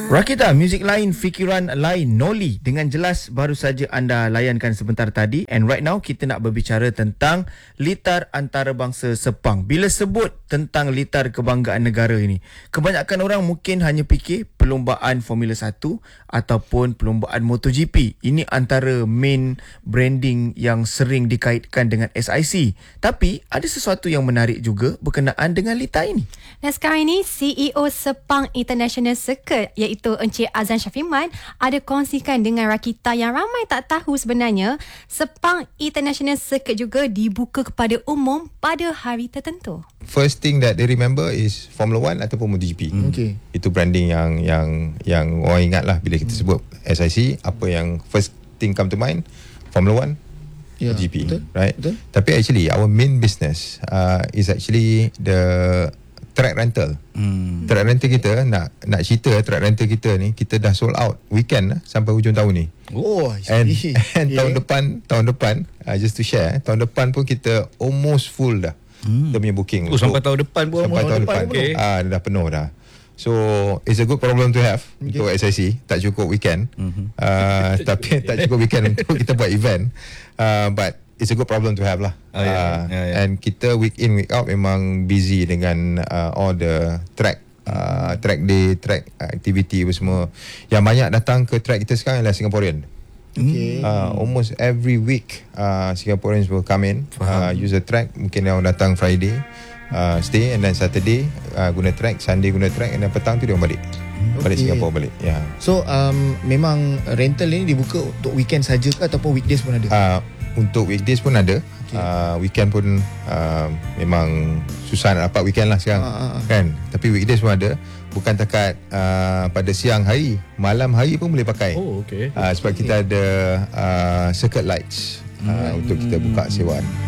Rakita, muzik lain, fikiran lain, Noli dengan jelas baru saja anda layankan sebentar tadi. And right now kita nak berbicara tentang litar antarabangsa Sepang. Bila sebut tentang litar kebanggaan negara ini, kebanyakan orang mungkin hanya fikir perlombaan Formula 1 ataupun perlombaan MotoGP. Ini antara main branding yang sering dikaitkan dengan SIC. Tapi ada sesuatu yang menarik juga berkenaan dengan litar ini. Dan sekarang ini CEO Sepang International Circuit iaitu Encik Azan Syafiman ada kongsikan dengan Rakita yang ramai tak tahu sebenarnya Sepang International Circuit juga dibuka kepada umum pada hari tertentu. First thing that they remember is Formula 1 ataupun MotoGP. Okay. Itu branding yang orang ingat lah bila kita sebut SIC. Apa yang first thing come to mind? Formula 1, MotoGP, betul, right? Betul. Tapi actually our main business is actually the track rental. Track rental kita nak cerita track rental kita ni kita dah sold out weekend sampai hujung tahun ni. Oh, and tahun depan just to share, tahun depan pun kita almost full dah. Kita punya booking. Sampai tahun depan pun. Sampai tahun depan. penuh. Dah penuh dah. So it's a good problem to have untuk SIC. Tak cukup weekend. Tapi tak cukup weekend untuk kita buat event. But it's a good problem to have lah. And kita week in week out memang busy dengan all the track day, track activity semua. Yang banyak datang ke track kita sekarang adalah Singaporean. Okay. Almost every week Singaporeans will come in, use the track. Mungkin orang datang Friday, stay, and then Saturday guna track, Sunday guna track, and then petang tu dia orang balik. Balik Singapore balik. So memang rental ini dibuka untuk weekend saja ke ataupun weekdays pun ada? Untuk weekdays pun ada. Weekend pun memang susah nak dapat weekend lah sekarang. Kan? Tapi weekdays pun ada. Bukan takat pada siang hari, malam hari pun boleh pakai. Oh, okay. Sebab kita ada circuit lights untuk kita buka sewaan.